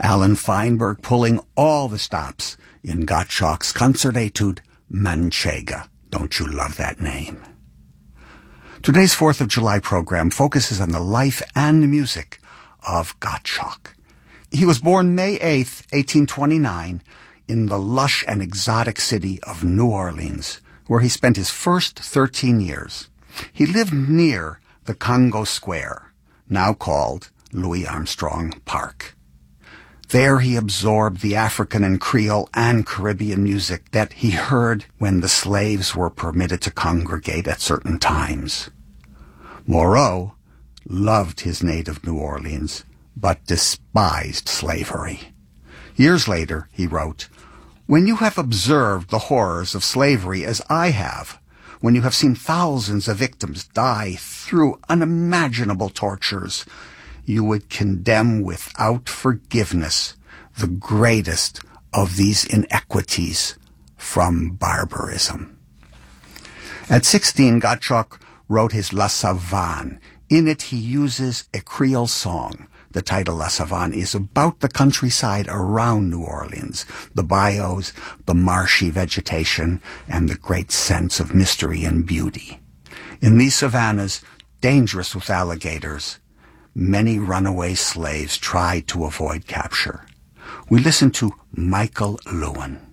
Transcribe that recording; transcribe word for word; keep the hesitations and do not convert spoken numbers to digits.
Alan Feinberg pulling all the stops in Gottschalk's Concert Etude Manchega. Don't you love that name? Today's fourth of July program focuses on the life and music of Gottschalk. He was born May eighth, eighteen twenty-nine, in the lush and exotic city of New Orleans, where he spent his first thirteen years. He lived near the Congo Square, now called Louis Armstrong Park. There he absorbed the African and Creole and Caribbean music that he heard when the slaves were permitted to congregate at certain times. Moreau loved his native New Orleans, but despised slavery. Years later, he wrote, "When you have observed the horrors of slavery as I have, when you have seen thousands of victims die through unimaginable tortures, you would condemn without forgiveness the greatest of these inequities from barbarism." At sixteen, Gottschalk wrote his La Savane. In it, he uses a Creole song. The title La Savane is about the countryside around New Orleans, the bayous, the marshy vegetation, and the great sense of mystery and beauty. In these savannas, dangerous with alligators, many runaway slaves tried to avoid capture. We listen to Michael Lewin.